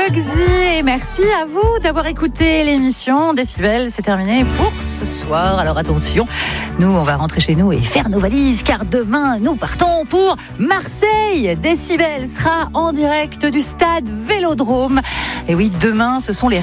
Bugsy et merci à vous d'avoir écouté l'émission Décibel. C'est terminé pour ce soir. Alors attention, nous on va rentrer chez nous et faire nos valises car demain nous partons pour Marseille. Décibel sera en direct du stade Vélodrome. Et oui, demain ce sont les